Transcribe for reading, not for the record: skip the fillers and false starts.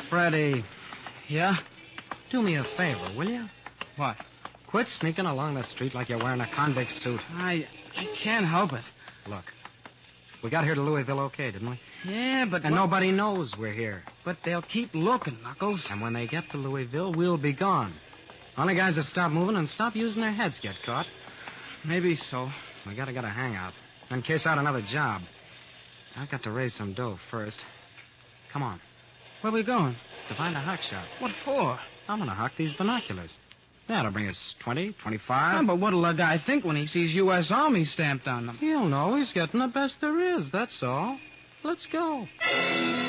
Freddie, Yeah? do me a favor, will you? What? Quit sneaking along the street like you're wearing a convict suit. I can't help it. Look, we got here to Louisville okay, didn't we? Yeah, but... And nobody knows we're here. But they'll keep looking, Knuckles. And when they get to Louisville, we'll be gone. Only guys that stop moving and stop using their heads get caught. Maybe so. We gotta get a hangout. Then case out another job. I've got to raise some dough first. Come on. Where we going? To find a hock shop. What for? I'm gonna hock these binoculars. That'll bring us 20, 25. Yeah, but what'll a guy think when he sees U.S. Army stamped on them? He'll know he's getting the best there is, that's all. Let's go.